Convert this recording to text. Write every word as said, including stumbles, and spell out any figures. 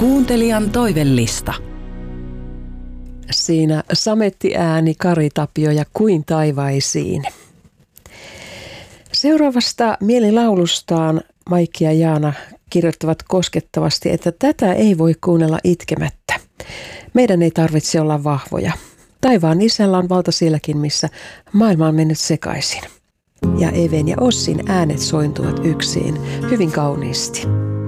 Kuuntelijan toivellista. Siinä sametti ääni Kari Tapio ja Kuin taivaisiin. Seuraavasta mielilaulustaan Maikki ja Jaana kirjoittavat koskettavasti, että tätä ei voi kuunnella itkemättä. Meidän ei tarvitse olla vahvoja. Taivaan isällä on valta silläkin, missä maailma on mennyt sekaisin. Ja Even ja Ossin äänet sointuvat yksin hyvin kauniisti.